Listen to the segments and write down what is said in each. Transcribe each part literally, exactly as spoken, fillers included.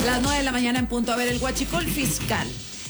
Las nueve de la mañana en punto. A ver, el huachicol fiscal.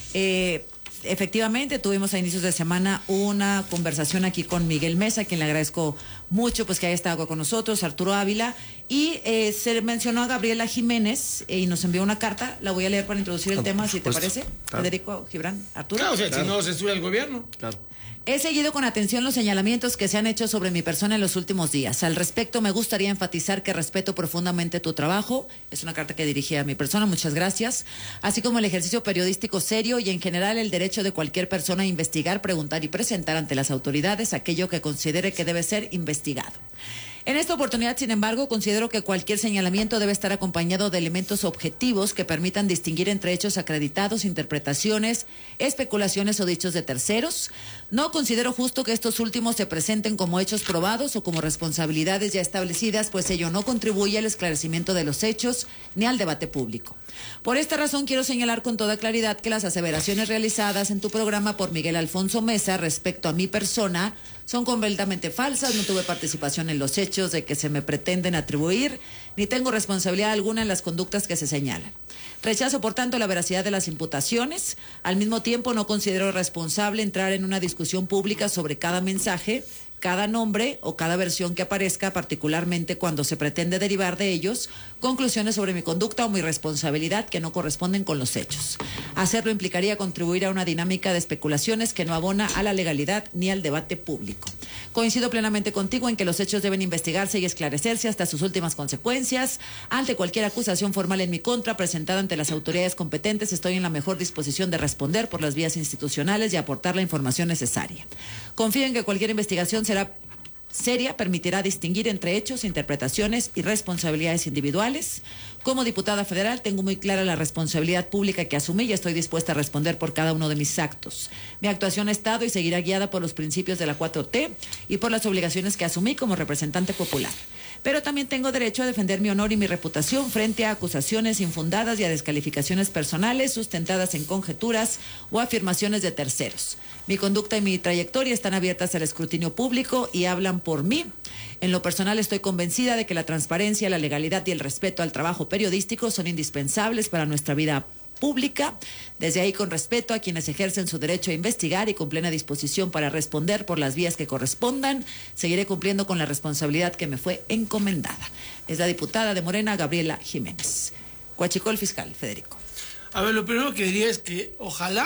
Eh, efectivamente, tuvimos a inicios de semana una conversación aquí con Miguel Mesa, a quien le agradezco mucho pues que haya estado con nosotros, Arturo Ávila, y eh, se mencionó a Gabriela Jiménez eh, y nos envió una carta. La voy a leer para introducir el ah, tema, si te parece. Claro. Federico, Gibran, Arturo. Claro, o sea, claro. Si no censura el gobierno. Claro. He seguido con atención los señalamientos que se han hecho sobre mi persona en los últimos días. Al respecto, me gustaría enfatizar que respeto profundamente tu trabajo. Es una carta que dirigí a mi persona, muchas gracias. Así como el ejercicio periodístico serio y en general el derecho de cualquier persona a investigar, preguntar y presentar ante las autoridades aquello que considere que debe ser investigado. En esta oportunidad, sin embargo, considero que cualquier señalamiento debe estar acompañado de elementos objetivos que permitan distinguir entre hechos acreditados, interpretaciones, especulaciones o dichos de terceros. No considero justo que estos últimos se presenten como hechos probados o como responsabilidades ya establecidas, pues ello no contribuye al esclarecimiento de los hechos ni al debate público. Por esta razón, quiero señalar con toda claridad que las aseveraciones realizadas en tu programa por Miguel Alfonso Mesa respecto a mi persona son completamente falsas. No tuve participación en los hechos de que se me pretenden atribuir, ni tengo responsabilidad alguna en las conductas que se señalan. Rechazo, por tanto, la veracidad de las imputaciones. Al mismo tiempo, no considero responsable entrar en una discusión pública sobre cada mensaje, cada nombre o cada versión que aparezca, particularmente cuando se pretende derivar de ellos conclusiones sobre mi conducta o mi responsabilidad que no corresponden con los hechos. Hacerlo implicaría contribuir a una dinámica de especulaciones que no abona a la legalidad ni al debate público. Coincido plenamente contigo en que los hechos deben investigarse y esclarecerse hasta sus últimas consecuencias. Ante cualquier acusación formal en mi contra presentada ante las autoridades competentes, estoy en la mejor disposición de responder por las vías institucionales y aportar la información necesaria. Confío en que cualquier investigación será seria, permitirá distinguir entre hechos, interpretaciones y responsabilidades individuales. Como diputada federal tengo muy clara la responsabilidad pública que asumí y estoy dispuesta a responder por cada uno de mis actos. Mi actuación ha estado y seguirá guiada por los principios de la cuatro T y por las obligaciones que asumí como representante popular. Pero también tengo derecho a defender mi honor y mi reputación frente a acusaciones infundadas y a descalificaciones personales sustentadas en conjeturas o afirmaciones de terceros. Mi conducta y mi trayectoria están abiertas al escrutinio público y hablan por mí. En lo personal estoy convencida de que la transparencia, la legalidad y el respeto al trabajo periodístico son indispensables para nuestra vida pública. Desde ahí, con respeto a quienes ejercen su derecho a investigar y con plena disposición para responder por las vías que correspondan, seguiré cumpliendo con la responsabilidad que me fue encomendada. Es la diputada de Morena, Gabriela Jiménez. Huachicol fiscal, Federico. A ver, lo primero que diría es que ojalá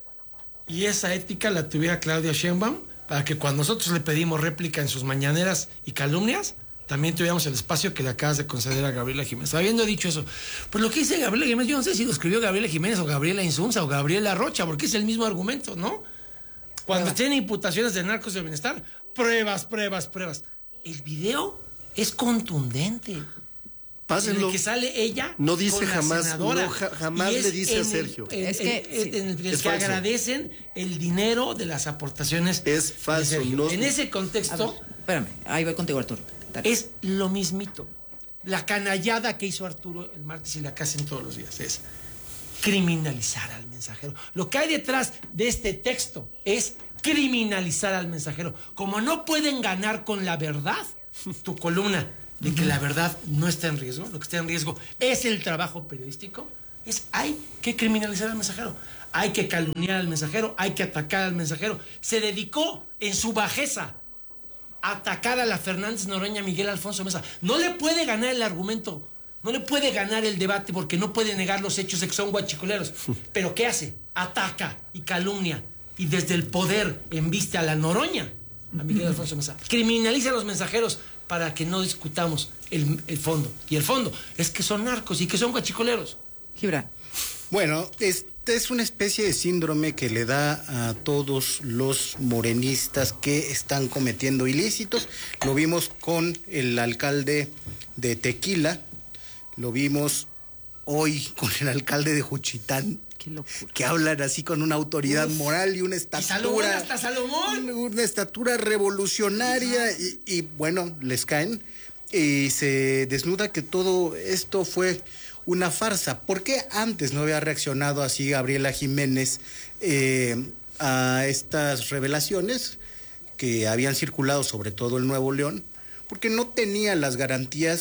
y esa ética la tuviera Claudia Sheinbaum para que cuando nosotros le pedimos réplica en sus mañaneras y calumnias, también tuviéramos el espacio que le acabas de conceder a Gabriela Jiménez. Habiendo dicho eso, pues lo que dice Gabriela Jiménez, yo no sé si lo escribió Gabriela Jiménez o Gabriela Insunza o Gabriela Rocha, porque es el mismo argumento, ¿no? Cuando tienen imputaciones de narcos de bienestar, pruebas, pruebas, pruebas. El video es contundente. Pásenlo. En el que sale ella. No dice con jamás, la senadora, no, ja, jamás le dice a Sergio. El, en, es que, en, sí, en el, en el es que falso. agradecen el dinero de las aportaciones. Es falso. No, en ese contexto. Ver, espérame, ahí voy contigo, Arturo. Dale. Es lo mismito. La canallada que hizo Arturo el martes y la que hacen todos los días es criminalizar al mensajero. Lo que hay detrás de este texto es criminalizar al mensajero. Como no pueden ganar con la verdad, tu columna de que la verdad no está en riesgo, lo que está en riesgo es el trabajo periodístico, es hay que criminalizar al mensajero, hay que calumniar al mensajero, hay que atacar al mensajero. Se dedicó en su bajeza a atacar a la Fernández Noroña, Miguel Alfonso Mesa. No le puede ganar el argumento, no le puede ganar el debate porque no puede negar los hechos de que son guachicoleros. Pero ¿qué hace? Ataca y calumnia y desde el poder embiste a la Noroña, a Miguel Alfonso Mesa. Criminaliza a los mensajeros para que no discutamos el, el fondo. Y el fondo es que son narcos y que son guachicoleros. Gibran. Bueno, este es una especie de síndrome que le da a todos los morenistas que están cometiendo ilícitos. Lo vimos con el alcalde de Tequila, lo vimos hoy con el alcalde de Juchitán, que hablan así con una autoridad Uf, moral y una estatura. Y Salomón, hasta Salomón. Una estatura revolucionaria y, y bueno, les caen y se desnuda que todo esto fue una farsa. ¿Por qué antes no había reaccionado así Gabriela Jiménez eh, a estas revelaciones que habían circulado sobre todo en Nuevo León? Porque no tenía las garantías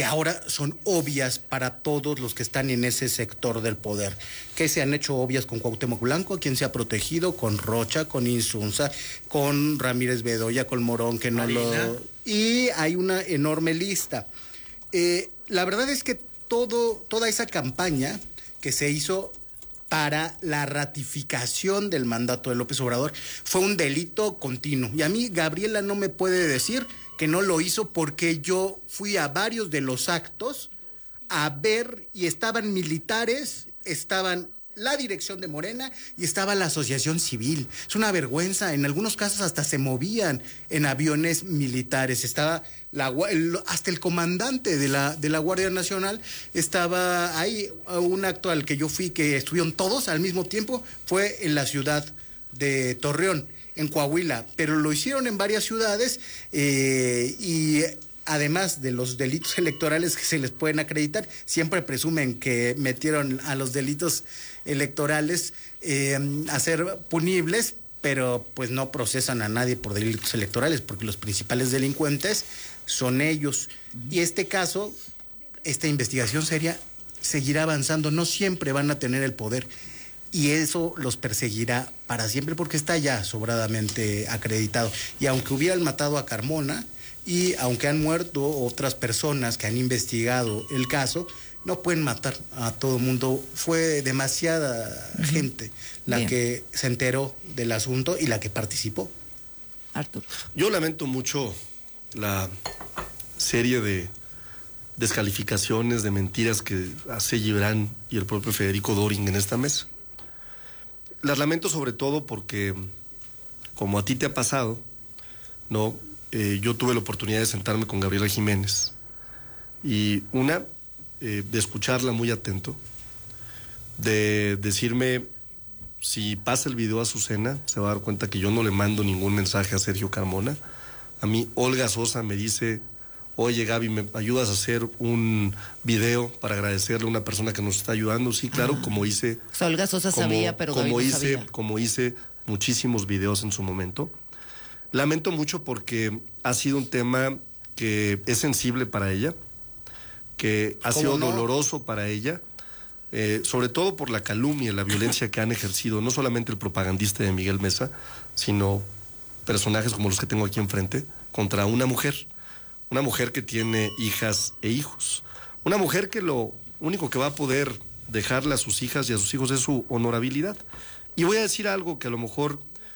que ahora son obvias para todos los que están en ese sector del poder, que se han hecho obvias con Cuauhtémoc Blanco, quien se ha protegido, con Rocha, con Insunza, con Ramírez Bedoya, con Morón, que no Marina. lo... Y hay una enorme lista. Eh, la verdad es que todo, toda esa campaña que se hizo para la ratificación del mandato de López Obrador fue un delito continuo. Y a mí Gabriela no me puede decir que no lo hizo, porque yo fui a varios de los actos a ver, y estaban militares, estaban la dirección de Morena y estaba la asociación civil. Es una vergüenza, en algunos casos hasta se movían en aviones militares, estaba la, el, hasta el comandante de la, de la Guardia Nacional estaba ahí. Un acto al que yo fui, que estuvieron todos al mismo tiempo, fue en la ciudad de Torreón, en Coahuila, pero lo hicieron en varias ciudades, eh, y además de los delitos electorales que se les pueden acreditar, siempre presumen que metieron a los delitos electorales eh, a ser punibles, pero pues no procesan a nadie por delitos electorales, porque los principales delincuentes son ellos. Y este caso, esta investigación seria, seguirá avanzando. No siempre van a tener el poder, y eso los perseguirá para siempre, porque está ya sobradamente acreditado. Y aunque hubieran matado a Carmona, y aunque han muerto otras personas que han investigado el caso, no pueden matar a todo el mundo. Fue demasiada uh-huh. gente la Bien. que se enteró del asunto y la que participó. Artur. Yo lamento mucho la serie de descalificaciones, de mentiras que hace Gibran y el propio Federico Doring en esta mesa. Las lamento sobre todo porque, como a ti te ha pasado, ¿no? Eh, yo tuve la oportunidad de sentarme con Gabriela Jiménez y una, eh, de escucharla muy atento, de decirme, si pasa el video a Azucena, se va a dar cuenta que yo no le mando ningún mensaje a Sergio Carmona. A mí Olga Sosa me dice, oye Gaby, ¿me ayudas a hacer un video para agradecerle a una persona que nos está ayudando? Sí, claro, ah. como hice... O sea, Olga Sosa como, sabía, pero como Gaby no hice, sabía. Como hice muchísimos videos en su momento. Lamento mucho porque ha sido un tema que es sensible para ella, que ha sido no? doloroso para ella, eh, sobre todo por la calumnia y la violencia que han ejercido, no solamente el propagandista de Miguel Mesa, sino personajes como los que tengo aquí enfrente, contra una mujer, una mujer que tiene hijas e hijos, una mujer que lo único que va a poder dejarle a sus hijas y a sus hijos es su honorabilidad. Y voy a decir algo que a lo mejor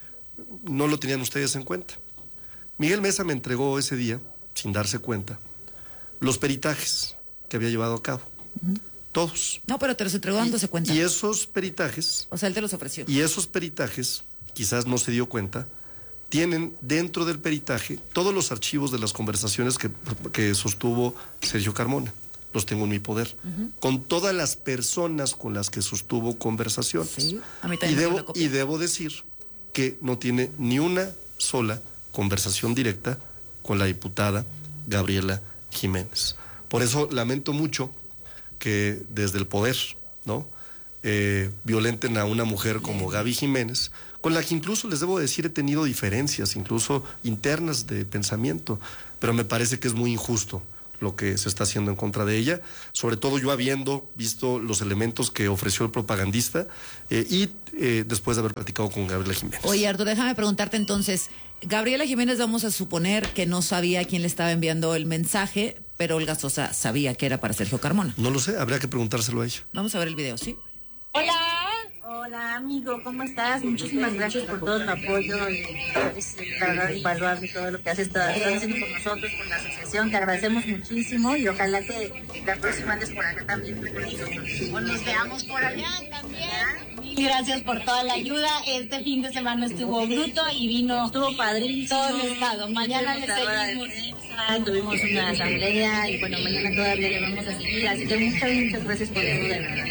no lo tenían ustedes en cuenta. Miguel Mesa me entregó ese día, sin darse cuenta, los peritajes que había llevado a cabo. Uh-huh. Todos. No, pero te los entregó dándose cuenta. Y esos peritajes... O sea, él te los ofreció. Y esos peritajes, quizás no se dio cuenta, tienen dentro del peritaje todos los archivos de las conversaciones que, que sostuvo Sergio Carmona. Los tengo en mi poder. Uh-huh. Con todas las personas con las que sostuvo conversaciones. Sí, a mí también. Y debo, y debo decir que no tiene ni una sola conversación directa con la diputada Gabriela Jiménez. Por eso lamento mucho que desde el poder, ¿no? Eh, violenten a una mujer como Gaby Jiménez, con la que incluso, les debo decir, he tenido diferencias, incluso internas de pensamiento, pero me parece que es muy injusto lo que se está haciendo en contra de ella, sobre todo yo habiendo visto los elementos que ofreció el propagandista eh, y eh, después de haber platicado con Gabriela Jiménez. Oye, Arturo, déjame preguntarte entonces, Gabriela Jiménez, vamos a suponer que no sabía a quién le estaba enviando el mensaje, pero Olga Sosa sabía que era para Sergio Carmona. No lo sé, habría que preguntárselo a ella. Vamos a ver el video, ¿sí? Hola. Hola, amigo, ¿cómo estás? Muchísimas gracias por todo tu apoyo y es la verdad invaluable todo lo que haces, estás haciendo con nosotros, con la asociación. Te agradecemos muchísimo y ojalá que la próxima andes por acá también. O nos veamos por allá también. Mil gracias por toda la ayuda. Este fin de semana estuvo bruto y vino, estuvo padrísimo todo el estado. Mañana le seguimos. Tuvimos una asamblea y bueno, mañana todavía le vamos a seguir. Así que muchas, muchas gracias por todo, de verdad.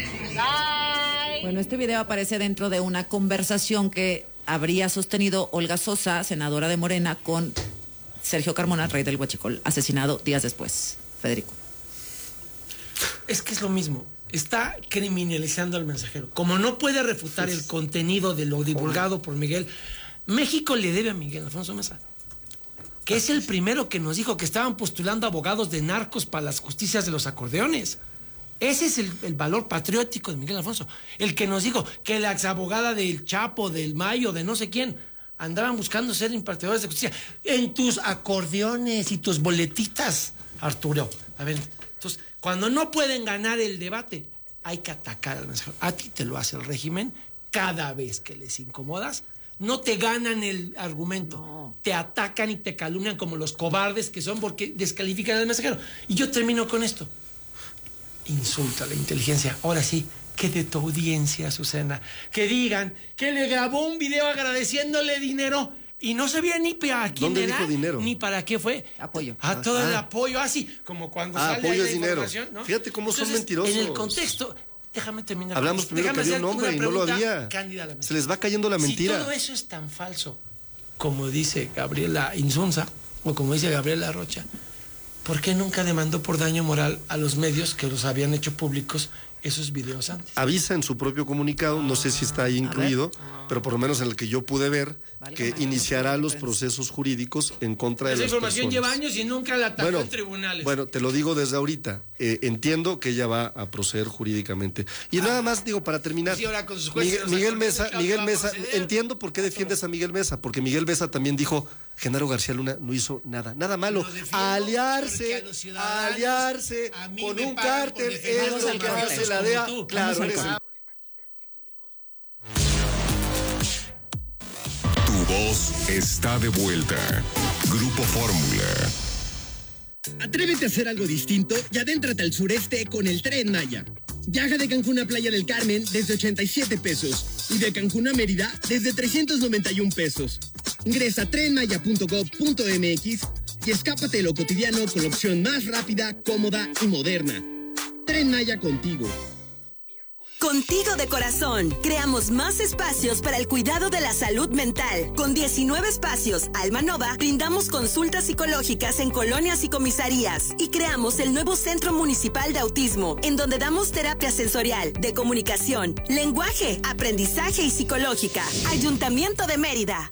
Bye. Bueno, este video aparece dentro de una conversación que habría sostenido Olga Sosa, senadora de Morena, con Sergio Carmona, rey del Huachicol, asesinado días después. Federico. Es que es lo mismo. Está criminalizando al mensajero. Como no puede refutar el contenido de lo divulgado por Miguel, México le debe a Miguel Alfonso Mesa. que es el primero que nos dijo que estaban postulando abogados de narcos para las justicias de los acordeones. Ese es el, el valor patriótico de Miguel Alfonso. El que nos dijo que la exabogada del Chapo, del Mayo, de no sé quién, andaban buscando ser impartidores de justicia en tus acordeones y tus boletitas, Arturo. A ver, entonces, cuando no pueden ganar el debate, hay que atacar al mensajero. A ti te lo hace el régimen cada vez que les incomodas. No te ganan el argumento, no. Te atacan y te calumnian como los cobardes que son porque descalifican al mensajero. Y yo termino con esto. Insulta a la inteligencia. Ahora sí, que de tu audiencia, Azucena, que digan que le grabó un video agradeciéndole dinero y no sabía ni para quién ¿Dónde era, dijo dinero? Ni para qué fue. Apoyo. A todo ah. el apoyo, así como cuando ah, sale apoyo la es dinero. información, ¿no? Fíjate cómo son Entonces, mentirosos. En el contexto, déjame terminar. Hablamos primero déjame que había un hacer nombre una y no lo pregunta había. cándida. Se les va cayendo la mentira. Si todo eso es tan falso, como dice Gabriela Insunza, o como dice Gabriela Rocha, ¿por qué nunca demandó por daño moral a los medios que los habían hecho públicos esos videos antes? Avisa en su propio comunicado, no sé si está ahí incluido, pero por lo menos en el que yo pude ver, vale, que iniciará los procesos jurídicos en contra de las personas. Esa información lleva años y nunca la atacó bueno, en tribunales. Bueno, te lo digo desde ahorita. Eh, entiendo que ella va a proceder jurídicamente. Y ah, nada más, digo, para terminar, sí, ahora con sus jueces, Miguel, Miguel Mesa, Miguel Mesa, proceder. entiendo por qué defiendes a Miguel Mesa, porque Miguel Mesa también dijo, Genaro García Luna no hizo nada, nada malo. Aliarse, a aliarse con un cártel es lo que hace la D E A. Claro, eres el... Tu voz está de vuelta. Grupo Fórmula. Atrévete a hacer algo distinto y adéntrate al sureste con el Tren Maya. Viaja de Cancún a Playa del Carmen desde ochenta y siete pesos y de Cancún a Mérida desde trescientos noventa y un pesos. Ingresa a tren maya punto gob punto m x y escápate de lo cotidiano con la opción más rápida, cómoda y moderna. Tren Maya contigo. Contigo de corazón, creamos más espacios para el cuidado de la salud mental. Con diecinueve espacios, Alma Nova, brindamos consultas psicológicas en colonias y comisarías. Y creamos el nuevo Centro Municipal de Autismo, en donde damos terapia sensorial, de comunicación, lenguaje, aprendizaje y psicológica. Ayuntamiento de Mérida.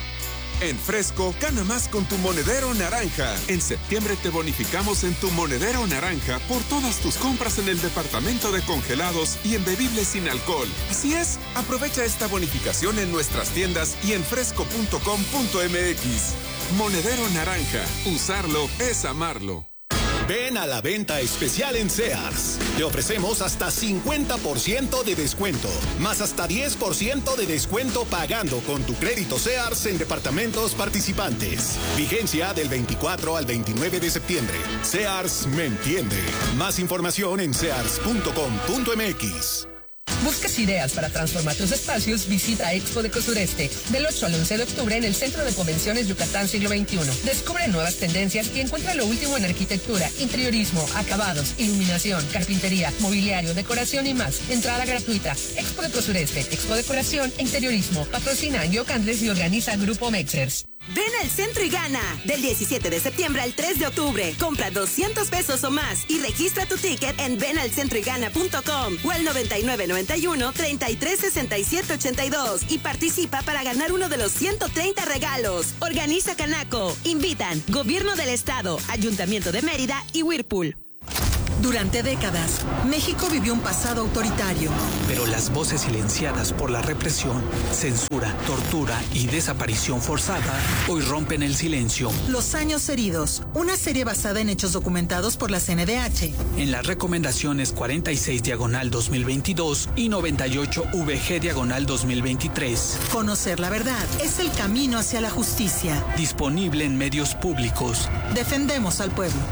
En Fresco, gana más con tu monedero naranja. En septiembre te bonificamos en tu monedero naranja por todas tus compras en el departamento de congelados y en bebibles sin alcohol. Así es, aprovecha esta bonificación en nuestras tiendas y en fresco punto com punto m x. Monedero naranja, usarlo es amarlo. Ven a la venta especial en Sears. Te ofrecemos hasta cincuenta por ciento de descuento, más hasta diez por ciento de descuento pagando con tu crédito Sears en departamentos participantes. Vigencia del veinticuatro al veintinueve de septiembre. Sears me entiende. Más información en sears punto com punto m x. ¿Buscas ideas para transformar tus espacios? Visita Expo de Sureste del ocho al once de octubre en el Centro de Convenciones Yucatán Siglo veintiuno. Descubre nuevas tendencias y encuentra lo último en arquitectura, interiorismo, acabados, iluminación, carpintería, mobiliario, decoración y más. Entrada gratuita. Expo de Sureste, Expo Decoración e Interiorismo. Patrocina Geocandles y organiza Grupo Mexers. Ven al centro y gana. Del diecisiete de septiembre al tres de octubre. Compra doscientos pesos o más y registra tu ticket en ven al centro y gana punto com o al noventa y nueve noventa y uno treinta y tres sesenta y siete ochenta y dos y participa para ganar uno de los ciento treinta regalos. Organiza Canaco. Invitan Gobierno del Estado, Ayuntamiento de Mérida y Whirlpool. Durante décadas, México vivió un pasado autoritario. Pero las voces silenciadas por la represión, censura, tortura y desaparición forzada hoy rompen el silencio. Los años heridos, una serie basada en hechos documentados por la C N D H. En las recomendaciones cuarenta y seis diagonal dos mil veintidós y noventa y ocho V G diagonal dos mil veintitrés. Conocer la verdad es el camino hacia la justicia. Disponible en medios públicos. Defendemos al pueblo.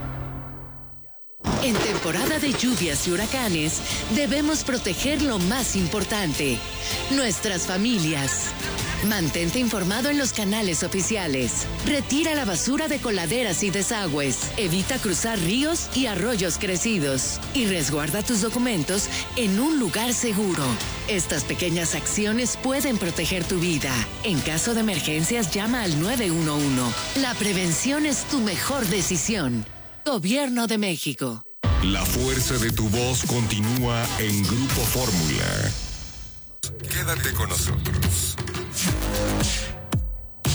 En temporada de lluvias y huracanes, debemos proteger lo más importante, nuestras familias. Mantente informado en los canales oficiales. Retira la basura de coladeras y desagües. Evita cruzar ríos y arroyos crecidos. Y resguarda tus documentos en un lugar seguro. Estas pequeñas acciones pueden proteger tu vida. En caso de emergencias, llama al nueve uno uno. La prevención es tu mejor decisión. Gobierno de México. La fuerza de tu voz continúa en Grupo Fórmula. Quédate con nosotros.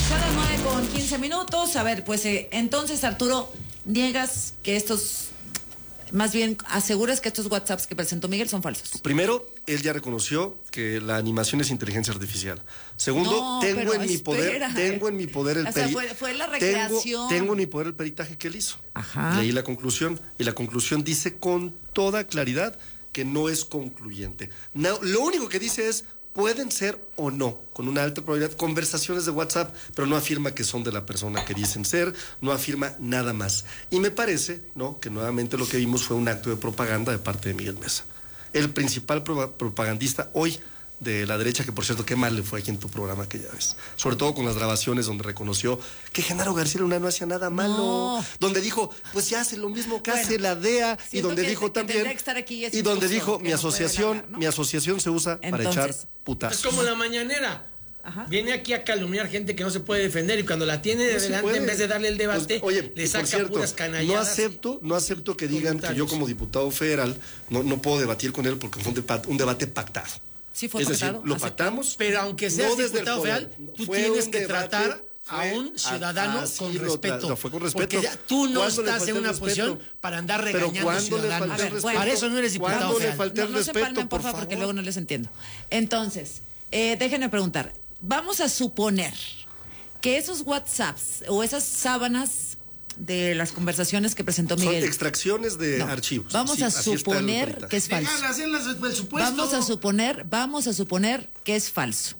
Son las nueve con quince minutos. A ver, pues eh, entonces, Arturo, niegas que estos, más bien aseguras que estos WhatsApps que presentó Miguel son falsos. Primero, él ya reconoció que la animación es inteligencia artificial. Segundo, No, tengo pero en mi poder, espera. tengo en mi poder el O sea, peri- fue- fue la tengo, recreación. tengo en mi poder el peritaje que él hizo. Ajá. Leí la conclusión y la conclusión dice con toda claridad que no es concluyente. No, lo único que dice es pueden ser o no, con una alta probabilidad, conversaciones de WhatsApp, pero no afirma que son de la persona que dicen ser, no afirma nada más. Y me parece, ¿no?, que nuevamente lo que vimos fue un acto de propaganda de parte de Miguel Mesa. El principal pro- propagandista hoy de la derecha, que por cierto, qué mal le fue aquí en tu programa aquella vez. Sobre todo con las grabaciones donde reconoció que Genaro García Luna no hacía nada malo. No. Donde dijo, pues ya hace lo mismo que Bueno, hace la D E A. Y siento donde que- dijo que también... tendría que estar aquí ese y donde discurso, dijo, que mi no puede asociación, hablar, ¿no? mi asociación se usa para Entonces, echar putazos. Es como la mañanera. Ajá. Viene aquí a calumniar gente que no se puede defender y cuando la tiene de No se delante, puede. en vez de darle el debate, Pues, oye, le y saca por cierto, puras canalladas. no acepto, no acepto que digan que yo comentarios. como diputado federal no, no puedo debatir con él porque fue un, depa- un debate pactado. Sí fue es pactado, decir, lo aceptado. pactamos. Pero aunque seas no desde el diputado poder. federal, tú Fue tienes un que debate, tratar a fue un ciudadano así con lo tra- respeto. no, fue con respeto. Porque ya tú no ¿Cuándo le estás falté en el una respeto? posición para andar Pero regañando ¿cuándo le ciudadanos. falté el A ver, respeto? bueno. Para eso no eres diputado ¿Cuándo le federal. falté No, el no se respeto, palmen, por porfa, porque favor? luego no les entiendo. Entonces, eh, déjenme preguntar. Vamos a suponer que esos WhatsApps o esas sábanas de las conversaciones que presentó Son Miguel. extracciones de No. archivos. Vamos Sí, a así está el suponer peritaje. que es falso. Déjala hacerlas el supuesto. Vamos a suponer, vamos a suponer que es falso.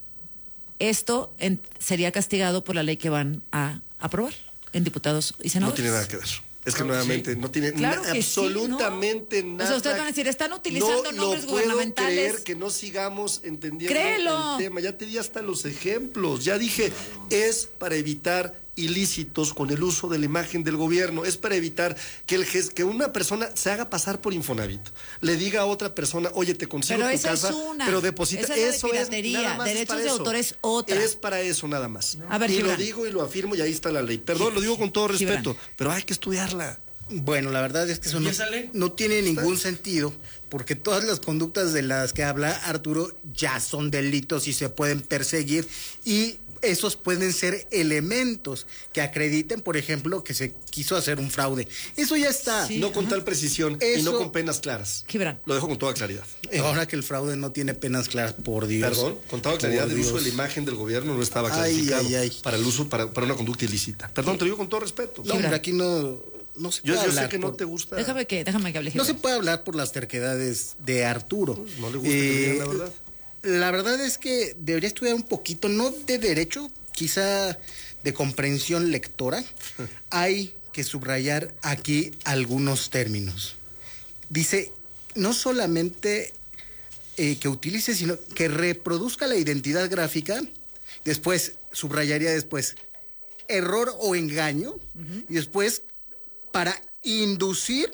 Esto en- sería castigado por la ley que van a aprobar en diputados y No senadores. tiene nada que ver. Es que Claro que nuevamente no tiene Claro na- que sí, absolutamente ¿no? nada. O sea, ustedes van a decir, están utilizando no nombres lo puedo gubernamentales. creer que no sigamos entendiendo Créelo. el tema. Ya te di hasta los ejemplos. Ya dije, es para evitar ilícitos con el uso de la imagen del gobierno. Es para evitar que el ges- que una persona se haga pasar por Infonavit. Le diga a otra persona, oye, te consigo Pero tu esa es casa, una. pero deposita. Esa es la de eso piratería. es nada más es Derechos para de eso. autor es otra. Es para eso nada más. A ver, y lo Gibran. digo y lo afirmo y ahí está la ley. Perdón, lo digo con todo Gibran. respeto, pero hay que estudiarla. Bueno, la verdad es que eso no, Empiézale. no tiene ningún sentido, porque todas las conductas de las que habla Arturo ya son delitos y se pueden perseguir, y esos pueden ser elementos que acrediten, por ejemplo, que se quiso hacer un fraude. Eso ya está. Sí. No con Ajá. tal precisión y Eso- no con penas claras. Gibran. Lo dejo con toda claridad. Ahora que el fraude no tiene penas claras, por Dios. Perdón, con toda claridad, Por el uso Dios. de la imagen del gobierno no estaba Ay, clarificado ay, ay. para el uso para, para una conducta ilícita. Perdón, te lo digo con todo respeto. No, hombre, aquí no, no se Yo, puede yo sé hablar que no por- te gusta. Déjame que, déjame que hable. No se Gibran. puede hablar por las terquedades de Arturo. No le gusta que le digan la verdad. La verdad es que debería estudiar un poquito, no de derecho, quizá de comprensión lectora. Hay que subrayar aquí algunos términos. Dice, no solamente eh, que utilice, sino que reproduzca la identidad gráfica. Después, subrayaría después, error o engaño. Y después, para inducir,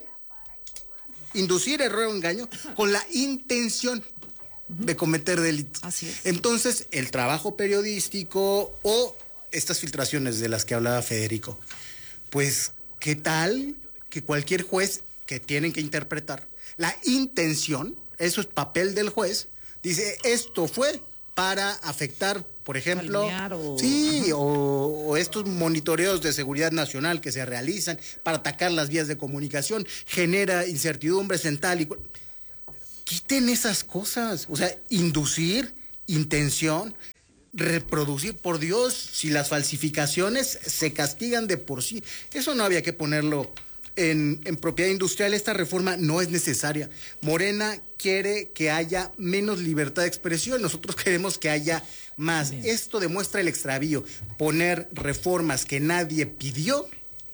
inducir error o engaño con la intención de cometer delitos. Así es. Entonces, el trabajo periodístico o estas filtraciones de las que hablaba Federico, pues, ¿qué tal que cualquier juez que tienen que interpretar la intención, eso es papel del juez, dice, esto fue para afectar, por ejemplo, Calumniar o- sí, o, o estos monitoreos de seguridad nacional que se realizan para atacar las vías de comunicación, genera incertidumbres en tal y cual. Quiten esas cosas, o sea, inducir, intención, reproducir, por Dios, si las falsificaciones se castigan de por sí, eso no había que ponerlo en, en propiedad industrial. Esta reforma no es necesaria. Morena quiere que haya menos libertad de expresión, nosotros queremos que haya más. Bien. Esto demuestra el extravío, poner reformas que nadie pidió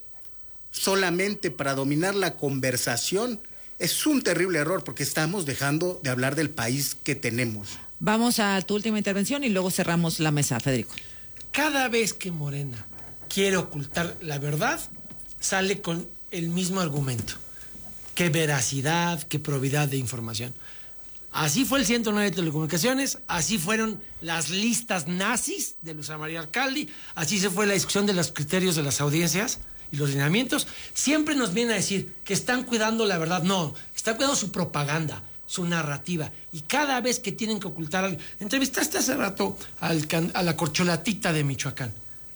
solamente para dominar la conversación. Es un terrible error porque estamos dejando de hablar del país que tenemos. Vamos a tu última intervención y luego cerramos la mesa, Federico. Cada vez que Morena quiere ocultar la verdad, sale con el mismo argumento. Qué veracidad, qué probidad de información. Así fue el ciento nueve de Telecomunicaciones, así fueron las listas nazis de Luz María Alcalde, así se fue la discusión de los criterios de las audiencias y los lineamientos. Siempre nos vienen a decir que están cuidando la verdad. No, están cuidando su propaganda, su narrativa. Y cada vez que tienen que ocultar algo... Entrevistaste hace rato al can- a la corcholatita de Michoacán.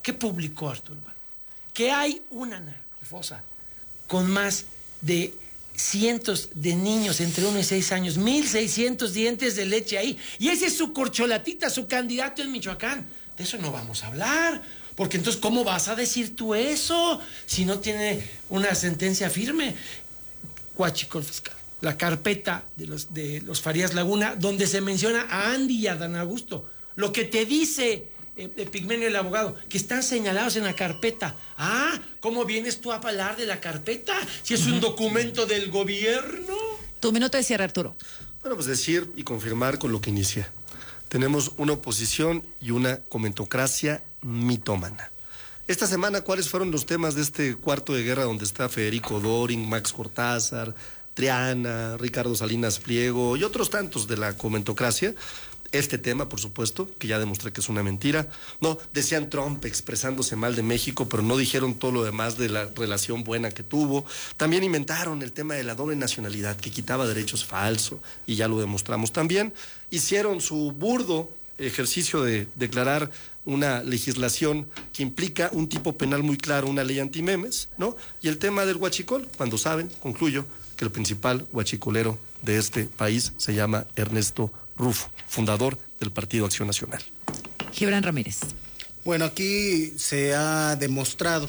¿Qué publicó Arturo Albano? Que hay una narcofosa con más de cientos de niños entre uno y seis años, mil seiscientos dientes de leche ahí. Y ese es su corcholatita, su candidato en Michoacán. De eso no vamos a hablar. Porque entonces, ¿cómo vas a decir tú eso si no tiene una sentencia firme? Huachicol fiscal. La carpeta de los, de los Farías Laguna, donde se menciona a Andy y a Dan Augusto. Lo que te dice eh, Epigmenio el abogado, que están señalados en la carpeta. Ah, ¿cómo vienes tú a hablar de la carpeta? Si es un documento del gobierno. Tu minuto de cierre, Arturo. Bueno, pues decir y confirmar con lo que inicié. Tenemos una oposición y una comentocracia mitómana. Esta semana, ¿cuáles fueron los temas de este cuarto de guerra donde está Federico Doring, Max Cortázar, Triana, Ricardo Salinas Pliego y otros tantos de la comentocracia? Este tema, por supuesto, que ya demostré que es una mentira. No, decían Trump expresándose mal de México, pero no dijeron todo lo demás de la relación buena que tuvo. También inventaron el tema de la doble nacionalidad, que quitaba derechos falso, y ya lo demostramos también. Hicieron su burdo ejercicio de declarar una legislación que implica un tipo penal muy claro, una ley antimemes, ¿no? Y el tema del huachicol, cuando saben, concluyo, que el principal huachicolero de este país se llama Ernesto Rufo, fundador del Partido Acción Nacional. Gibran Ramírez. Bueno, aquí se ha demostrado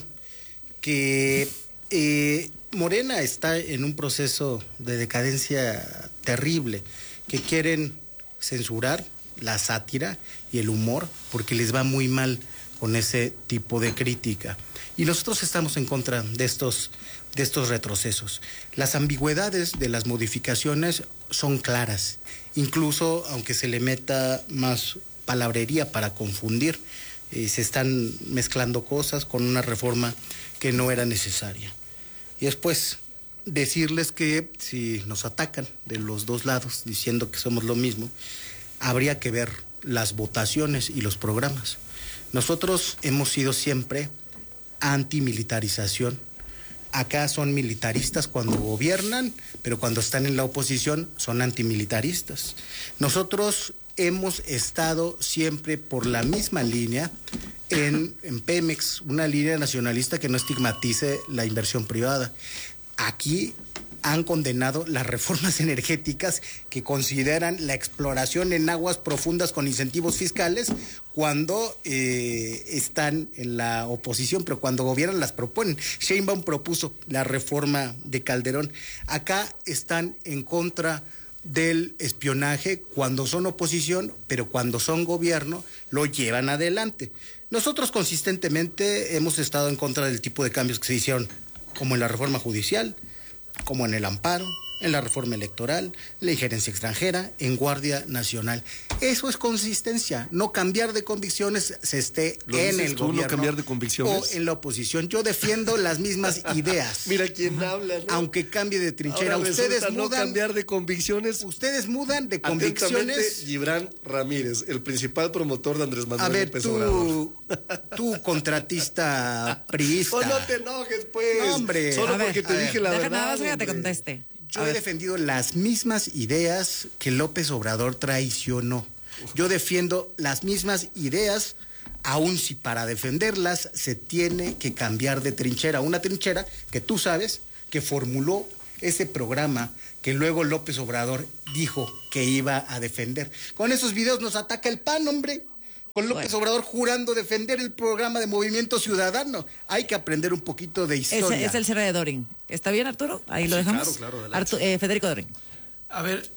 que eh, Morena está en un proceso de decadencia terrible, que quieren censurar la sátira y el humor porque les va muy mal con ese tipo de crítica. Y nosotros estamos en contra de estos, de estos retrocesos. Las ambigüedades de las modificaciones son claras, incluso aunque se le meta más palabrería para confundir, eh, se están mezclando cosas con una reforma que no era necesaria. Y después decirles que si nos atacan de los dos lados diciendo que somos lo mismo, habría que ver las votaciones y los programas. Nosotros hemos sido siempre antimilitarización. Acá son militaristas cuando gobiernan, pero cuando están en la oposición son antimilitaristas. Nosotros hemos estado siempre por la misma línea en, en Pemex, una línea nacionalista que no estigmatice la inversión privada. Aquí han condenado las reformas energéticas que consideran la exploración en aguas profundas con incentivos fiscales cuando eh, están en la oposición, pero cuando gobiernan las proponen. Sheinbaum propuso la reforma de Calderón. Acá están en contra del espionaje cuando son oposición, pero cuando son gobierno lo llevan adelante. Nosotros consistentemente hemos estado en contra del tipo de cambios que se hicieron, como en la reforma judicial, como en el amparo, en la reforma electoral, la injerencia extranjera, en Guardia Nacional. Eso es consistencia, no cambiar de convicciones, se esté en el tú, gobierno no cambiar de convicciones? o en la oposición. Yo defiendo las mismas ideas. Mira quién habla, ¿no? Aunque cambie de trinchera. Ahora ustedes resulta mudan, no cambiar de convicciones. Ustedes mudan de convicciones. Atentamente, Gibran Ramírez, el principal promotor de Andrés Manuel A ver, López tú, Obrador. tú contratista priista. Oh, no te enojes, pues. No, hombre. Solo A ver, porque te a ver. dije la Deja verdad. nada más que te hombre. conteste. Yo he defendido las mismas ideas que López Obrador traicionó. Yo defiendo las mismas ideas, aun si para defenderlas se tiene que cambiar de trinchera. Una trinchera que tú sabes que formuló ese programa que luego López Obrador dijo que iba a defender. Con esos videos nos ataca el P A N, hombre. Con López Bueno. Obrador jurando defender el programa de Movimiento Ciudadano. Hay que aprender un poquito de historia. Ese es el cierre de Doring. ¿Está bien, Arturo? Ahí lo Sí, dejamos. claro, claro, adelante. Artu- eh, Federico Doring. A ver,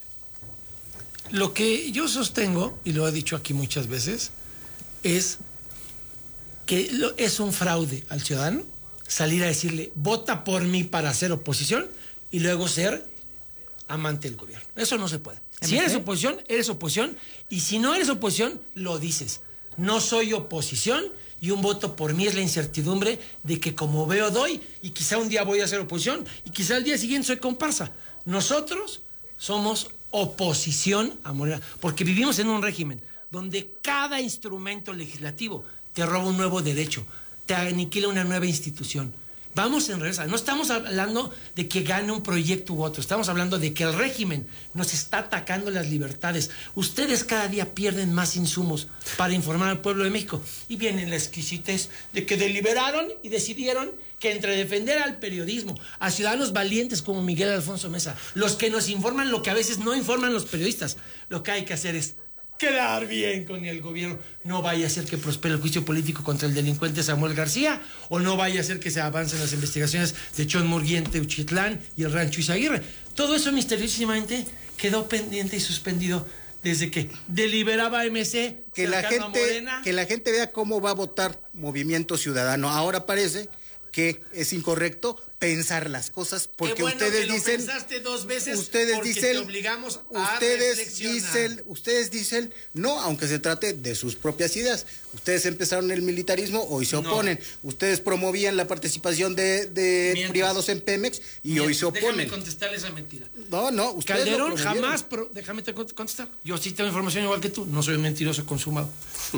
lo que yo sostengo, y lo he dicho aquí muchas veces, es que lo- es un fraude al ciudadano salir a decirle, vota por mí para hacer oposición y luego ser amante del gobierno. Eso no se puede. Si eres oposición, eres oposición, y si no eres oposición, lo dices. No soy oposición y un voto por mí es la incertidumbre de que como veo doy y quizá un día voy a ser oposición y quizá al día siguiente soy comparsa. Nosotros somos oposición a Morena porque vivimos en un régimen donde cada instrumento legislativo te roba un nuevo derecho, te aniquila una nueva institución. Vamos en reversa. No estamos hablando de que gane un proyecto u otro. Estamos hablando de que el régimen nos está atacando las libertades. Ustedes cada día pierden más insumos para informar al pueblo de México. Y viene la exquisitez de que deliberaron y decidieron que entre defender al periodismo, a ciudadanos valientes como Miguel Alfonso Mesa, los que nos informan lo que a veces no informan los periodistas, lo que hay que hacer es quedar bien con el gobierno. No vaya a ser que prospere el juicio político contra el delincuente Samuel García, o no vaya a ser que se avancen las investigaciones de Chon Murguía en Teuchitlán y el rancho Izaguirre. Todo eso misteriosamente quedó pendiente y suspendido desde que deliberaba M C, que la gente que la gente vea cómo va a votar Movimiento Ciudadano. Ahora parece que es incorrecto pensar las cosas porque Qué bueno ustedes que lo dicen pensaste dos veces ustedes porque dicen te obligamos a ustedes reflexionar. dicen ustedes dicen no, aunque se trate de sus propias ideas. Ustedes empezaron el militarismo, hoy se oponen. No. Ustedes promovían la participación de, de privados en Pemex y Mientes. Hoy se oponen. Déjame contestarle esa mentira. No, no, ustedes Calderón jamás pro, déjame te contestar. Yo sí tengo información igual que tú, no soy mentiroso consumado.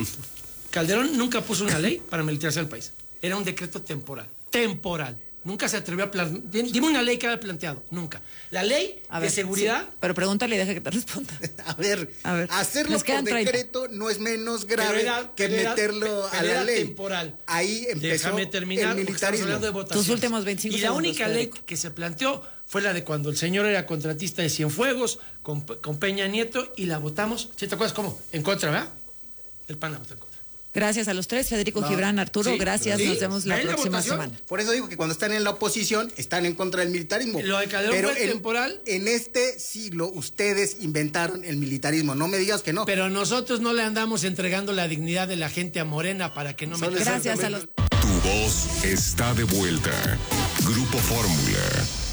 Calderón nunca puso una ley para militarizar el país. Era un decreto temporal. Temporal. Nunca se atrevió a plantear. Dime una ley que haya planteado. Nunca. La ley a ver, de seguridad. Sí, pero pregúntale y deja que te responda. A ver, a ver. Hacerlo por decreto no es menos grave era, que era, meterlo a la ley. Temporal. Ahí empezó Déjame terminar, el militarismo. De Tus últimos veinticinco Y la segundos, única ley que se planteó fue la de cuando el señor era contratista de Cienfuegos con, con Peña Nieto y la votamos. ¿Sí te acuerdas cómo? En contra, ¿verdad? El P A N la votó en contra. Gracias a los tres, Federico, no. Gibran, Arturo, sí, gracias, sí, nos vemos la próxima la semana. Por eso digo que cuando están en la oposición están en contra del militarismo. Lo de Calderón pero fue en, temporal. En este siglo ustedes inventaron el militarismo, no me digas que no. Pero nosotros no le andamos entregando la dignidad de la gente a Morena para que no me... Gracias a los... Tu voz está de vuelta. Grupo Fórmula.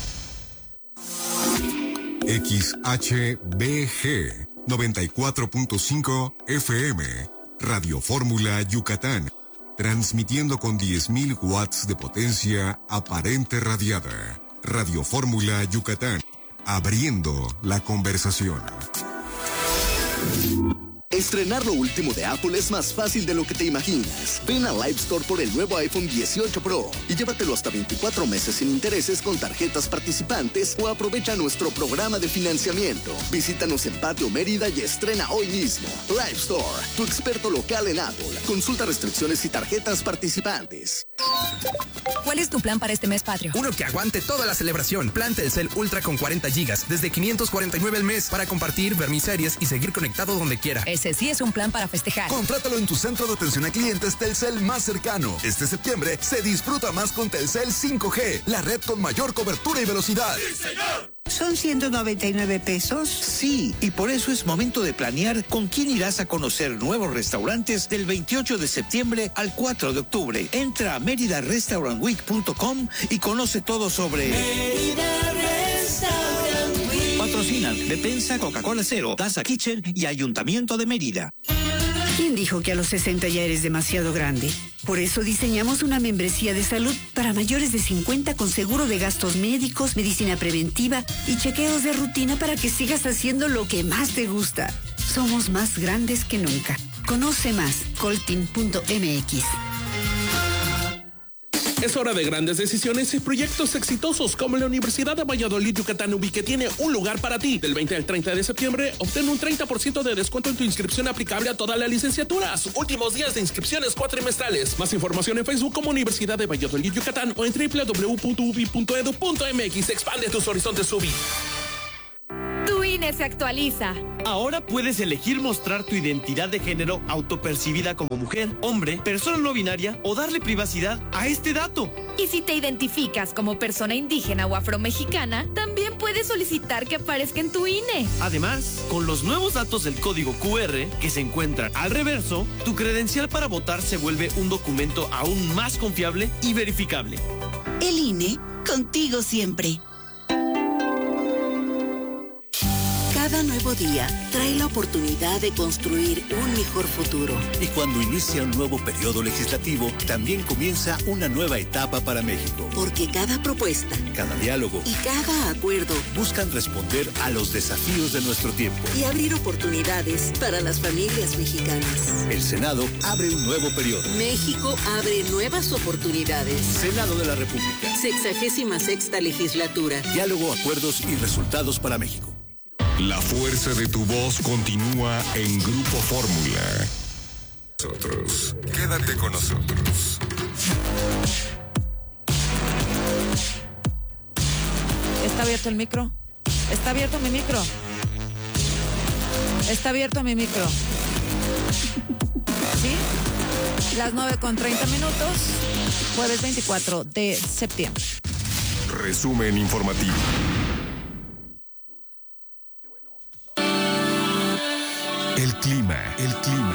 X H B G noventa y cuatro punto cinco F M. Radio Fórmula Yucatán, transmitiendo con diez mil watts de potencia aparente radiada. Radio Fórmula Yucatán, abriendo la conversación. Estrenar lo último de Apple es más fácil de lo que te imaginas. Ven a Live Store por el nuevo iPhone dieciocho Pro y llévatelo hasta veinticuatro meses sin intereses con tarjetas participantes o aprovecha nuestro programa de financiamiento. Visítanos en Patio Mérida y estrena hoy mismo. Live Store, tu experto local en Apple. Consulta restricciones y tarjetas participantes. ¿Cuál es tu plan para este mes patrio? Uno que aguante toda la celebración. Plan Telcel Ultra con cuarenta gigas, desde quinientos cuarenta y nueve al mes, para compartir, ver mis series y seguir conectado donde quiera. Ese sí es un plan para festejar. Contrátalo en tu centro de atención a clientes Telcel más cercano. Este septiembre se disfruta más con Telcel cinco G, la red con mayor cobertura y velocidad. ¡Sí, señor! ¿Son ciento noventa y nueve pesos? Sí, y por eso es momento de planear con quién irás a conocer nuevos restaurantes del veintiocho de septiembre al cuatro de octubre. Entra a Mérida Restaurant Week punto com y conoce todo sobre... Mérida Restaurant Week. Patrocinan Defensa, Coca-Cola Cero, Taza Kitchen y Ayuntamiento de Mérida. ¿Quién dijo que a los sesenta ya eres demasiado grande? Por eso diseñamos una membresía de salud para mayores de cincuenta con seguro de gastos médicos, medicina preventiva y chequeos de rutina para que sigas haciendo lo que más te gusta. Somos más grandes que nunca. Conoce más, coltin punto m x. Es hora de grandes decisiones y proyectos exitosos como la Universidad de Valladolid Yucatán U B I, que tiene un lugar para ti. Del veinte al treinta de septiembre, obtén un treinta por ciento de descuento en tu inscripción aplicable a todas las licenciaturas. Últimos días de inscripciones cuatrimestrales. Más información en Facebook como Universidad de Valladolid Yucatán o en doble u doble u doble u punto u b i punto e d u punto m x. Expande tus horizontes U B I. Tu I N E se actualiza. Ahora puedes elegir mostrar tu identidad de género autopercibida como mujer, hombre, persona no binaria o darle privacidad a este dato. Y si te identificas como persona indígena o afromexicana, también puedes solicitar que aparezca en tu I N E. Además, con los nuevos datos del código Q R que se encuentran al reverso, tu credencial para votar se vuelve un documento aún más confiable y verificable. El I N E, contigo siempre. Cada nuevo día trae la oportunidad de construir un mejor futuro. Y cuando inicia un nuevo periodo legislativo, también comienza una nueva etapa para México. Porque cada propuesta, cada diálogo y cada acuerdo buscan responder a los desafíos de nuestro tiempo y abrir oportunidades para las familias mexicanas. El Senado abre un nuevo periodo. México abre nuevas oportunidades. Senado de la República. Sexagésima sexta legislatura. Diálogo, acuerdos y resultados para México. La fuerza de tu voz continúa en Grupo Fórmula. Nosotros, quédate con nosotros. ¿Está abierto el micro? ¿Está abierto mi micro? ¿Está abierto mi micro? ¿Sí? Las nueve con treinta minutos, jueves veinticuatro de septiembre. Resumen informativo. El clima, el clima.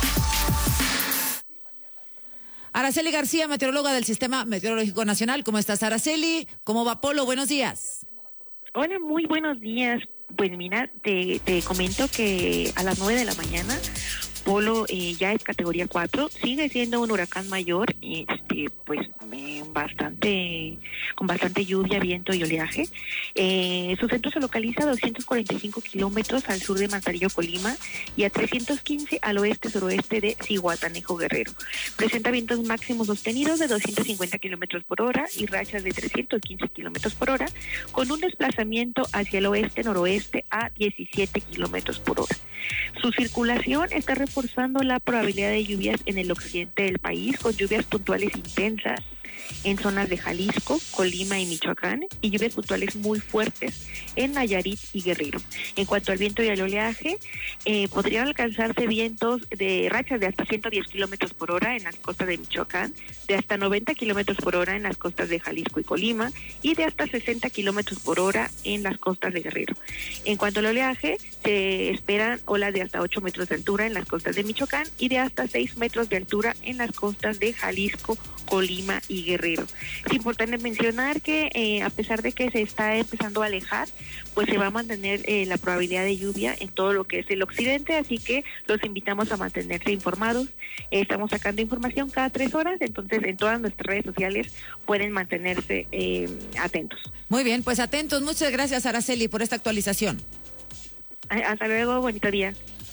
Araceli García, meteoróloga del Sistema Meteorológico Nacional. ¿Cómo estás, Araceli? ¿Cómo va Polo? Buenos días. Hola, muy buenos días. Pues mira, te, te comento que a las nueve de la mañana Polo eh, ya es categoría cuatro, sigue siendo un huracán mayor, este, pues eh, bastante, con bastante lluvia, viento y oleaje. Eh, su centro se localiza a doscientos cuarenta y cinco kilómetros al sur de Manzanillo, Colima, y a trescientos quince al oeste-suroeste de Zihuatanejo, Guerrero. Presenta vientos máximos sostenidos de doscientos cincuenta kilómetros por hora y rachas de trescientos quince kilómetros por hora, con un desplazamiento hacia el oeste-noroeste a diecisiete kilómetros por hora. Su circulación está reforzando la probabilidad de lluvias en el occidente del país, con lluvias puntuales intensas en zonas de Jalisco, Colima y Michoacán, y lluvias puntuales muy fuertes en Nayarit y Guerrero. En cuanto al viento y al oleaje, eh, podrían alcanzarse vientos de rachas de hasta ciento diez kilómetros por hora en las costas de Michoacán, de hasta noventa kilómetros por hora en las costas de Jalisco y Colima, y de hasta sesenta kilómetros por hora en las costas de Guerrero. En cuanto al oleaje, se esperan olas de hasta ocho metros de altura en las costas de Michoacán y de hasta seis metros de altura en las costas de Jalisco, Colima y Guerrero. Es importante mencionar que eh, a pesar de que se está empezando a alejar, pues se va a mantener eh, la probabilidad de lluvia en todo lo que es el occidente, así que los invitamos a mantenerse informados. Eh, estamos sacando información cada tres horas, entonces en todas nuestras redes sociales pueden mantenerse eh, atentos. Muy bien, pues atentos. Muchas gracias, Araceli, por esta actualización. Hasta luego, bonito día.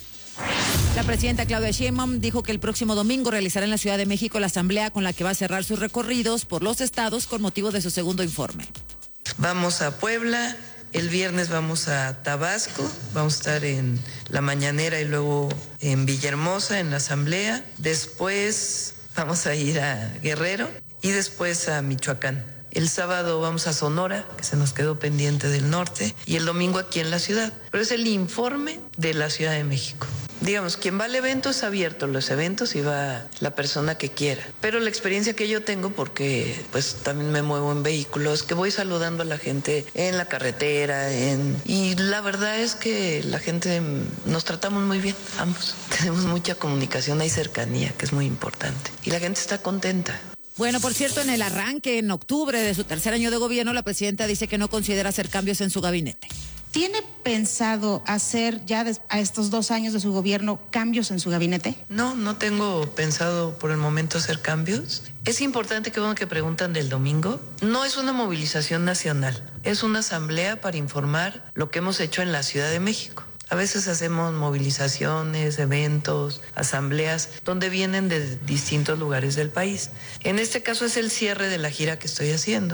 La presidenta Claudia Sheinbaum dijo que el próximo domingo realizará en la Ciudad de México la asamblea con la que va a cerrar sus recorridos por los estados con motivo de su segundo informe. Vamos a Puebla, el viernes vamos a Tabasco, vamos a estar en la mañanera y luego en Villahermosa en la asamblea, después vamos a ir a Guerrero y después a Michoacán. El sábado vamos a Sonora, que se nos quedó pendiente del norte, y el domingo aquí en la ciudad. Pero es el informe de la Ciudad de México. Digamos, quien va al evento es abierto, los eventos, y va la persona que quiera. Pero la experiencia que yo tengo, porque pues también me muevo en vehículos, que voy saludando a la gente en la carretera, en y la verdad es que la gente nos tratamos muy bien, ambos. Tenemos mucha comunicación, hay cercanía, que es muy importante. Y la gente está contenta. Bueno, por cierto, en el arranque, en octubre de su tercer año de gobierno, la presidenta dice que no considera hacer cambios en su gabinete. ¿Tiene pensado hacer ya a estos dos años de su gobierno cambios en su gabinete? No, no tengo pensado por el momento hacer cambios. Es importante que bueno que preguntan del domingo. No es una movilización nacional, es una asamblea para informar lo que hemos hecho en la Ciudad de México. A veces hacemos movilizaciones, eventos, asambleas, donde vienen de distintos lugares del país. En este caso es el cierre de la gira que estoy haciendo.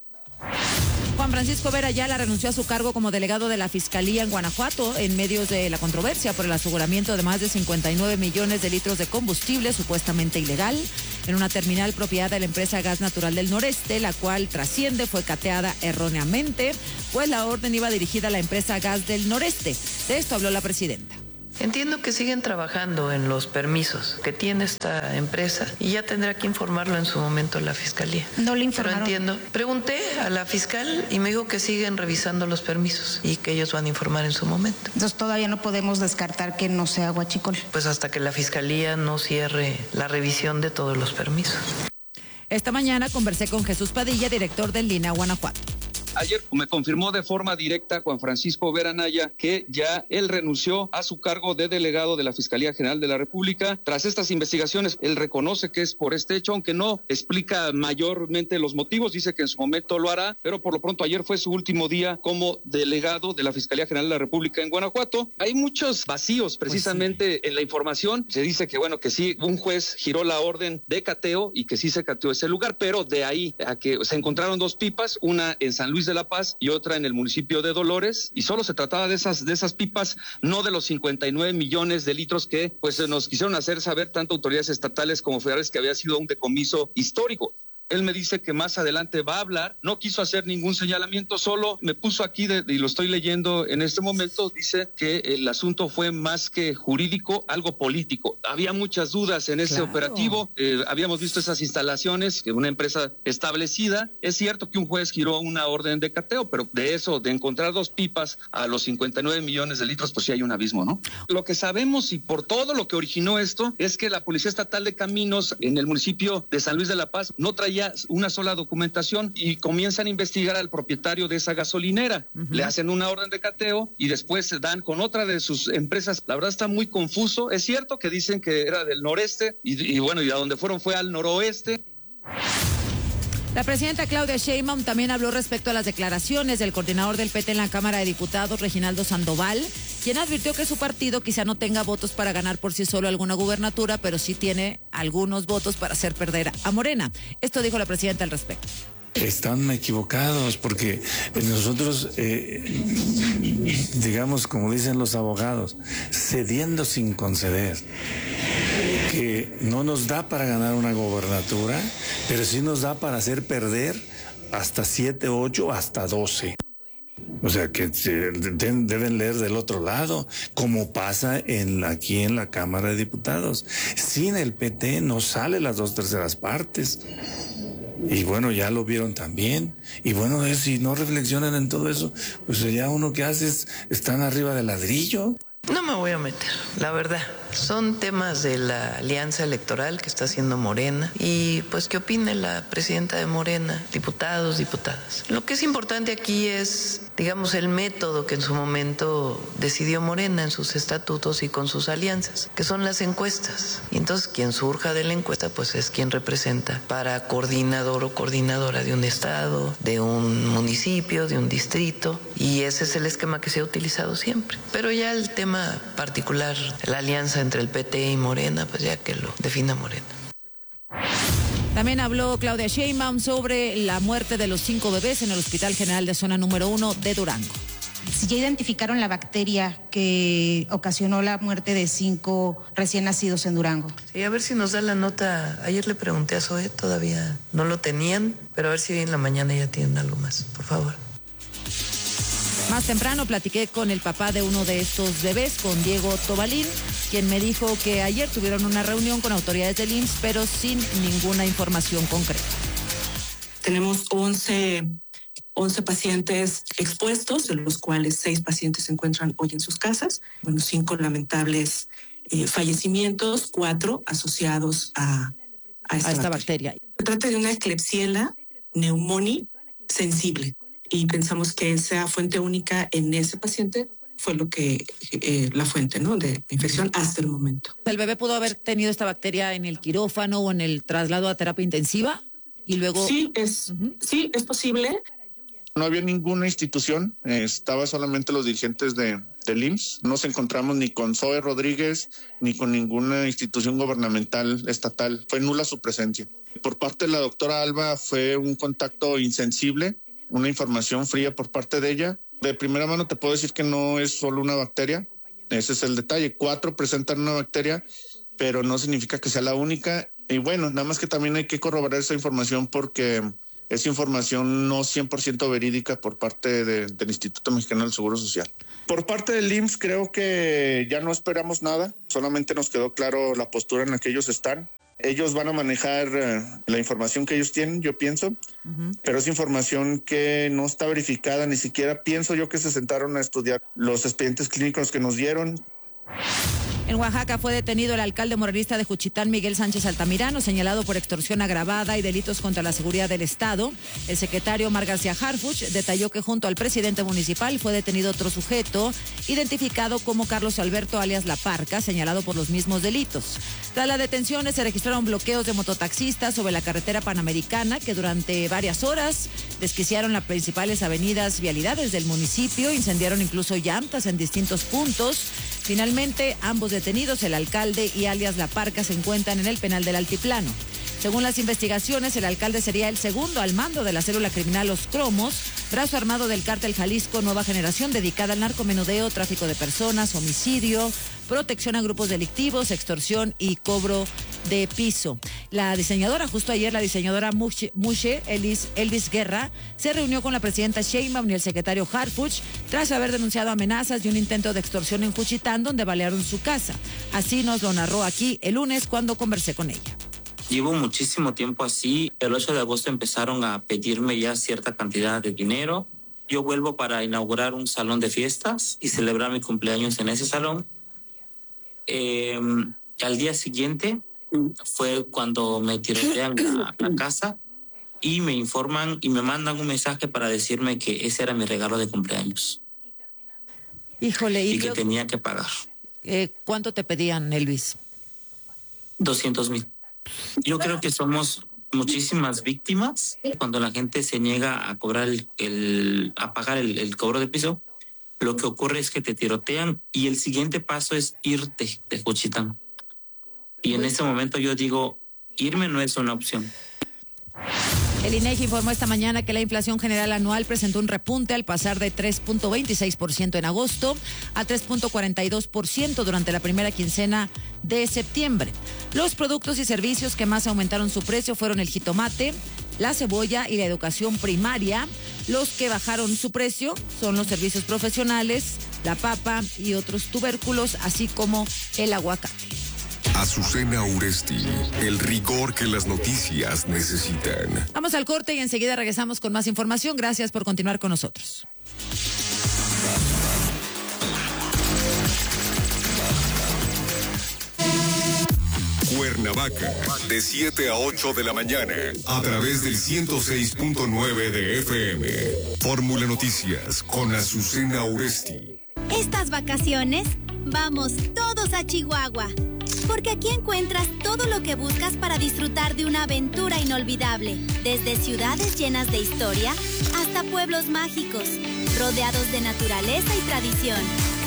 Juan Francisco Vera Ayala renunció a su cargo como delegado de la Fiscalía en Guanajuato en medio de la controversia por el aseguramiento de más de cincuenta y nueve millones de litros de combustible supuestamente ilegal en una terminal propiedad de la empresa Gas Natural del Noreste, la cual trasciende fue cateada erróneamente, pues la orden iba dirigida a la empresa Gas del Noreste. De esto habló la presidenta. Entiendo que siguen trabajando en los permisos que tiene esta empresa y ya tendrá que informarlo en su momento la Fiscalía. No le informaron. Pero entiendo. Pregunté a la fiscal y me dijo que siguen revisando los permisos y que ellos van a informar en su momento. Entonces todavía no podemos descartar que no sea huachicol. Pues hasta que la Fiscalía no cierre la revisión de todos los permisos. Esta mañana conversé con Jesús Padilla, director del Lina Guanajuato. Ayer me confirmó de forma directa Juan Francisco Vera Anaya que ya él renunció a su cargo de delegado de la Fiscalía General de la República. Tras estas investigaciones, él reconoce que es por este hecho, aunque no explica mayormente los motivos, dice que en su momento lo hará, pero por lo pronto ayer fue su último día como delegado de la Fiscalía General de la República en Guanajuato. Hay muchos vacíos precisamente pues sí. en la información. Se dice que bueno, que sí, un juez giró la orden de cateo y que sí se cateó ese lugar, pero de ahí a que se encontraron dos pipas, una en San Luis de la Paz y otra en el municipio de Dolores, y solo se trataba de esas de esas pipas, no de los cincuenta y nueve millones de litros que pues nos quisieron hacer saber tanto autoridades estatales como federales que había sido un decomiso histórico. Él me dice que más adelante va a hablar, no quiso hacer ningún señalamiento, solo me puso aquí de, y lo estoy leyendo en este momento, dice que el asunto fue más que jurídico, algo político. Había muchas dudas en ese claro. operativo, eh, habíamos visto esas instalaciones, que una empresa establecida, es cierto que un juez giró una orden de cateo, pero de eso, de encontrar dos pipas a los cincuenta y nueve millones de litros, pues sí hay un abismo, ¿no? Lo que sabemos y por todo lo que originó esto, es que la Policía Estatal de Caminos en el municipio de San Luis de la Paz no traía una sola documentación y comienzan a investigar al propietario de esa gasolinera. Uh-huh. Le hacen una orden de cateo y después se dan con otra de sus empresas. La verdad está muy confuso. Es cierto que dicen que era del noreste y, y bueno, y a donde fueron fue al noroeste. La presidenta Claudia Sheinbaum también habló respecto a las declaraciones del coordinador del P T en la Cámara de Diputados, Reginaldo Sandoval, quien advirtió que su partido quizá no tenga votos para ganar por sí solo alguna gubernatura, pero sí tiene algunos votos para hacer perder a Morena. Esto dijo la presidenta al respecto. Están equivocados porque nosotros, eh, digamos, como dicen los abogados, cediendo sin conceder, que no nos da para ganar una gobernatura, pero sí nos da para hacer perder hasta siete, ocho, hasta doce. O sea, que deben leer del otro lado, como pasa en aquí en la Cámara de Diputados. Sin el P T no sale las dos terceras partes. Y bueno, ya lo vieron también. Y bueno, es, si no reflexionan en todo eso, pues ya uno que hace es, están arriba del ladrillo. No me voy a meter, la verdad. Son temas de la alianza electoral que está haciendo Morena y pues qué opine la presidenta de Morena, diputados, diputadas. Lo que es importante aquí es, digamos, el método que en su momento decidió Morena en sus estatutos y con sus alianzas, que son las encuestas. Y entonces quien surja de la encuesta pues es quien representa para coordinador o coordinadora de un estado, de un municipio, de un distrito, y ese es el esquema que se ha utilizado siempre. Pero ya el tema particular, la alianza entre el P T y Morena, pues ya que lo defina Morena. También habló Claudia Sheinbaum sobre la muerte de los cinco bebés en el Hospital General de Zona Número Uno de Durango. Si ya identificaron la bacteria que ocasionó la muerte de cinco recién nacidos en Durango. Sí, a ver si nos da la nota. Ayer le pregunté a Zoe, todavía no lo tenían, pero a ver si en la mañana ya tienen algo más, por favor. Más temprano platiqué con el papá de uno de estos bebés, con Diego Tobalín, quien me dijo que ayer tuvieron una reunión con autoridades del I M S S, pero sin ninguna información concreta. Tenemos once, once pacientes expuestos, de los cuales seis pacientes se encuentran hoy en sus casas. Bueno, cinco lamentables eh, fallecimientos, cuatro asociados a, a esta, a esta bacteria. bacteria. Se trata de una Klebsiella pneumoniae sensible. Y pensamos que esa fuente única en ese paciente fue lo que eh, la fuente, ¿no?, de infección hasta el momento. ¿El bebé pudo haber tenido esta bacteria en el quirófano o en el traslado a terapia intensiva? Y luego... Sí, es, uh-huh. sí, es posible. No había ninguna institución, eh, estaba solamente los dirigentes de, del I M S S. No nos encontramos ni con Zoe Rodríguez ni con ninguna institución gubernamental estatal. Fue nula su presencia. Por parte de la doctora Alba fue un contacto insensible, una información fría por parte de ella. De primera mano te puedo decir que no es solo una bacteria, ese es el detalle. Cuatro presentan una bacteria, pero no significa que sea la única. Y bueno, nada más que también hay que corroborar esa información porque es información no cien por ciento verídica por parte de, del Instituto Mexicano del Seguro Social. Por parte del I M S S creo que ya no esperamos nada, solamente nos quedó claro la postura en la que ellos están. Ellos van a manejar uh, la información que ellos tienen, yo pienso, uh-huh. pero es información que no está verificada, ni siquiera pienso yo que se sentaron a estudiar los expedientes clínicos que nos dieron. En Oaxaca fue detenido el alcalde morenista de Juchitán, Miguel Sánchez Altamirano, señalado por extorsión agravada y delitos contra la seguridad del Estado. El secretario Omar García Harfuch detalló que junto al presidente municipal fue detenido otro sujeto, identificado como Carlos Alberto alias La Parca, señalado por los mismos delitos. Tras las detenciones se registraron bloqueos de mototaxistas sobre la carretera panamericana que durante varias horas desquiciaron las principales avenidas vialidades del municipio, incendiaron incluso llantas en distintos puntos. Finalmente, ambos detenidos, el alcalde y alias La Parca, se encuentran en el penal del Altiplano. Según las investigaciones, el alcalde sería el segundo al mando de la célula criminal Los Cromos, brazo armado del cártel Jalisco Nueva Generación, dedicada al narcomenudeo, tráfico de personas, homicidio, protección a grupos delictivos, extorsión y cobro de piso. La diseñadora, justo ayer, la diseñadora Mushe Elvis, Elvis Guerra, se reunió con la presidenta Sheinbaum y el secretario Harfuch tras haber denunciado amenazas y un intento de extorsión en Juchitán, donde balearon su casa. Así nos lo narró aquí el lunes cuando conversé con ella. Llevo muchísimo tiempo así. El ocho de agosto empezaron a pedirme ya cierta cantidad de dinero. Yo vuelvo para inaugurar un salón de fiestas y celebrar mi cumpleaños en ese salón. Eh, al día siguiente fue cuando me tirotean la, la casa y me informan y me mandan un mensaje para decirme que ese era mi regalo de cumpleaños. Híjole, y, y que yo, tenía que pagar. Eh, ¿Cuánto te pedían, Elvis? doscientos mil. Yo creo que somos muchísimas víctimas cuando la gente se niega a cobrar el, el a pagar el, el cobro de piso. Lo que ocurre es que te tirotean y el siguiente paso es irte de Juchitán. Y en ese momento yo digo, irme no es una opción. El INEGI informó esta mañana que la inflación general anual presentó un repunte al pasar de tres punto veintiséis por ciento en agosto a tres punto cuarenta y dos por ciento durante la primera quincena de septiembre. Los productos y servicios que más aumentaron su precio fueron el jitomate, la cebolla y la educación primaria. Los que bajaron su precio son los servicios profesionales, la papa y otros tubérculos, así como el aguacate. Azucena Uresti, el rigor que las noticias necesitan. Vamos al corte y enseguida regresamos con más información. Gracias por continuar con nosotros. Cuernavaca, de siete a ocho de la mañana, a través del ciento seis punto nueve de F M. Fórmula Noticias con Azucena Uresti. Estas vacaciones, vamos todos a Chihuahua. Porque aquí encuentras todo lo que buscas para disfrutar de una aventura inolvidable. Desde ciudades llenas de historia hasta pueblos mágicos, rodeados de naturaleza y tradición.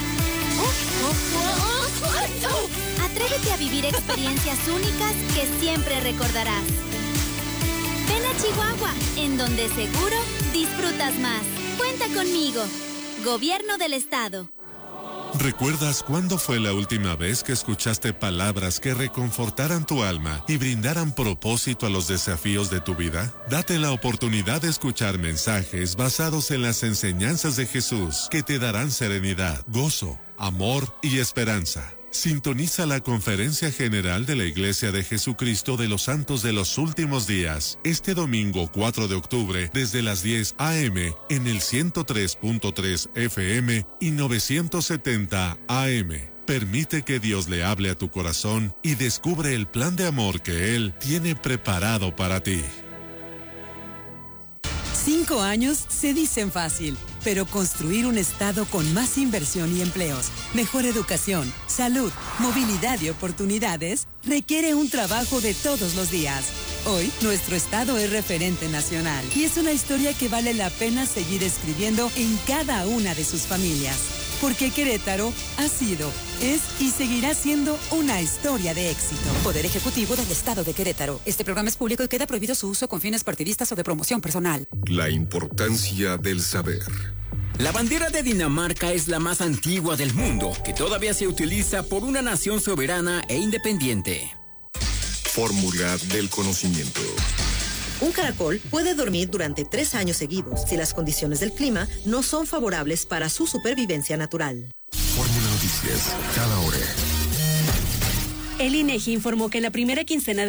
Atrévete a vivir experiencias únicas que siempre recordarás. Ven a Chihuahua, en donde seguro disfrutas más. Cuenta conmigo. Gobierno del Estado. ¿Recuerdas cuándo fue la última vez que escuchaste palabras que reconfortaran tu alma y brindaran propósito a los desafíos de tu vida? Date la oportunidad de escuchar mensajes basados en las enseñanzas de Jesús que te darán serenidad, gozo, amor y esperanza. Sintoniza la Conferencia General de la Iglesia de Jesucristo de los Santos de los Últimos Días, este domingo cuatro de octubre, desde las diez a eme, en el ciento tres punto tres F M y novecientos setenta A M. Permite que Dios le hable a tu corazón y descubre el plan de amor que Él tiene preparado para ti. Cinco años se dicen fácil, pero construir un estado con más inversión y empleos, mejor educación, salud, movilidad y oportunidades requiere un trabajo de todos los días. Hoy, nuestro estado es referente nacional y es una historia que vale la pena seguir escribiendo en cada una de sus familias. Porque Querétaro ha sido, es y seguirá siendo una historia de éxito. Poder Ejecutivo del Estado de Querétaro. Este programa es público y queda prohibido su uso con fines partidistas o de promoción personal. La importancia del saber. La bandera de Dinamarca es la más antigua del mundo, que todavía se utiliza por una nación soberana e independiente. Fórmula del conocimiento. Un caracol puede dormir durante tres años seguidos si las condiciones del clima no son favorables para su supervivencia natural. Fórmula Noticias, cada hora. El INEGI informó que en la primera quincena